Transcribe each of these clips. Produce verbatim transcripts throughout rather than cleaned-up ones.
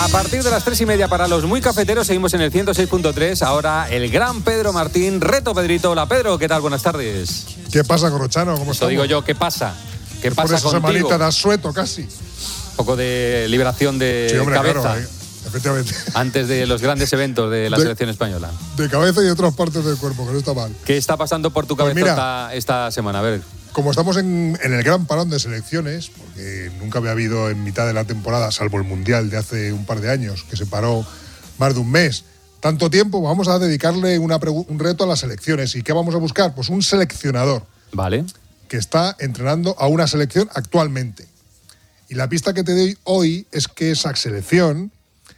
A partir de las tres y media para los muy cafeteros seguimos en el ciento seis punto tres. Ahora el gran Pedro Martín, reto Pedrito. Hola Pedro, ¿qué tal? Buenas tardes. ¿Qué pasa, Corrochano? ¿Cómo estás? Digo yo, ¿qué pasa? ¿Qué Por pasa esa contigo? semanita de asueto casi. Un poco de liberación de sí, hombre, cabeza. Claro, eh, efectivamente. Antes de los grandes eventos de la de, selección española. De cabeza y de otras partes del cuerpo, que no está mal. ¿Qué está pasando por tu cabeza pues mira, esta, esta semana? A ver. Como estamos en, en el gran parón de selecciones, porque nunca había habido en mitad de la temporada, salvo el Mundial de hace un par de años, que se paró más de un mes, tanto tiempo, vamos a dedicarle una un reto a las selecciones. ¿Y qué vamos a buscar? Pues un seleccionador. Vale. Que está entrenando a una selección actualmente. Y la pista que te doy hoy es que esa selección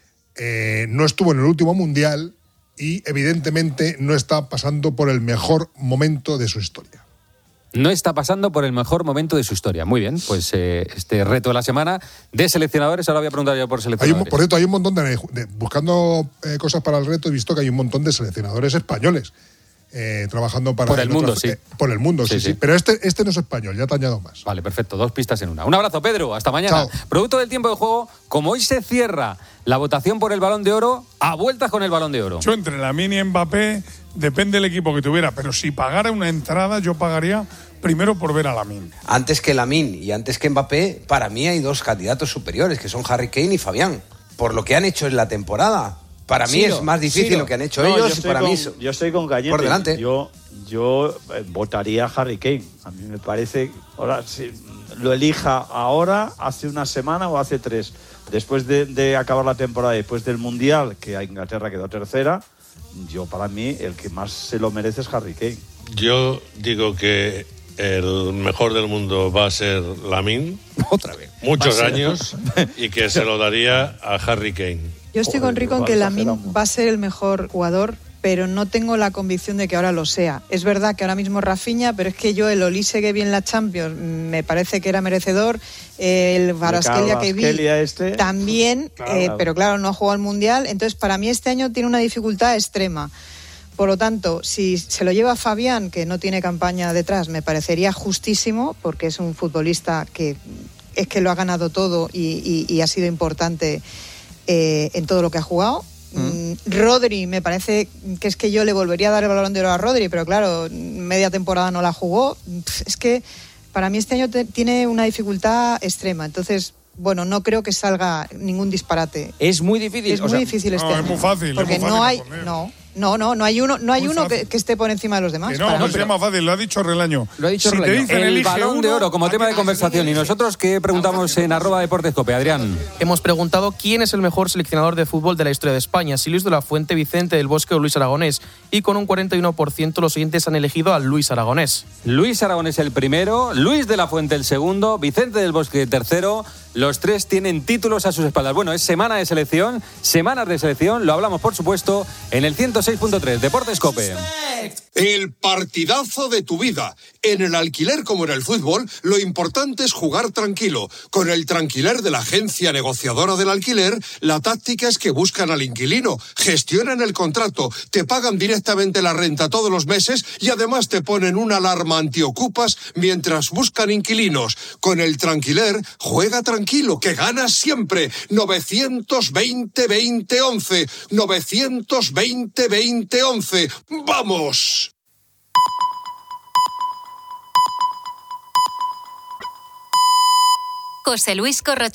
eh, no estuvo en el último Mundial y evidentemente no está pasando por el mejor momento de su historia. No está pasando por el mejor momento de su historia. Muy bien, pues eh, este reto de la semana de seleccionadores. Ahora voy a preguntar yo por seleccionadores. Hay un, por cierto, hay un montón de... de buscando eh, cosas para el reto, he visto que hay un montón de seleccionadores españoles eh, trabajando para... Por el mundo, otras, sí. Eh, por el mundo, sí, sí, sí. Pero este, este no es español, ya te añado más. Vale, perfecto. Dos pistas en una. Un abrazo, Pedro. Hasta mañana. Chao. Producto del tiempo de juego, como hoy se cierra la votación por el Balón de Oro, a vueltas con el Balón de Oro. Yo entre Lamine y Mbappé, depende del equipo que tuviera, pero si pagara una entrada, yo pagaría primero por ver a Lamine. Antes que Lamine y antes que Mbappé, para mí hay dos candidatos superiores, que son Harry Kane y Fabián, por lo que han hecho en la temporada. Para mí Ciro, es más difícil Ciro. lo que han hecho no, ellos y para con, mí yo estoy con Gallete. Por delante. Yo, yo eh, votaría a Harry Kane. A mí me parece, ahora si lo elija ahora, hace una semana o hace tres, después de, de acabar la temporada, después del Mundial, que a Inglaterra quedó tercera, yo para mí el que más se lo merece es Harry Kane. Yo digo que el mejor del mundo va a ser Lamine. Otra vez. Muchos años. Y que se lo daría a Harry Kane. Yo estoy con Rico en que Lamine va a ser el mejor jugador, pero no tengo la convicción de que ahora lo sea. Es verdad que ahora mismo Rafinha, pero es que yo el Olise que vi en la Champions me parece que era merecedor, el Kvaratskhelia que vi este, también, claro, eh, claro. pero claro, no ha jugado al Mundial, entonces para mí este año tiene una dificultad extrema. Por lo tanto, si se lo lleva Fabián, que no tiene campaña detrás, me parecería justísimo, porque es un futbolista que es que lo ha ganado todo y, y, y ha sido importante eh, en todo lo que ha jugado. Mm. Rodri, me parece que es que yo le volvería a dar el Balón de Oro a Rodri, pero claro, media temporada no la jugó. Es que para mí este año te, tiene una dificultad extrema, entonces... Bueno, no creo que salga ningún disparate. Es muy difícil. Es muy sea, difícil este no, año. es muy fácil. Porque es muy fácil no hay, responder. no, no, no, no hay uno, no hay Muy uno que, fácil. que esté por encima de los demás. Que no, Para no mí. se llama fácil, lo ha dicho Relaño. Lo ha dicho si Relaño. te dicen, El elige Balón de uno, Oro como ¿a tema qué de te conversación. ¿Y elige? nosotros qué preguntamos en arroba Deportes Cope, Adrián? Hemos preguntado quién es el mejor seleccionador de fútbol de la historia de España, si Luis de la Fuente, Vicente del Bosque o Luis Aragonés. Y con un cuarenta y uno por ciento los siguientes han elegido a Luis Aragonés. Luis Aragonés el primero, Luis de la Fuente el segundo, Vicente del Bosque el tercero. Los tres tienen títulos a sus espaldas. Bueno, es semana de selección, semanas de selección. Lo hablamos, por supuesto, en el ciento seis punto tres, Deportes Cope. El partidazo de tu vida. En el alquiler como en el fútbol, lo importante es jugar tranquilo. Con el Tranquiler de la agencia negociadora del alquiler, la táctica es que buscan al inquilino, gestionan el contrato, te pagan directamente la renta todos los meses y además te ponen una alarma antiocupas mientras buscan inquilinos. Con el Tranquiler, juega tranquilo, que ganas siempre. novecientos veinte veinte once. novecientos veinte veinte once. ¡Vamos! José Luis Corrochano.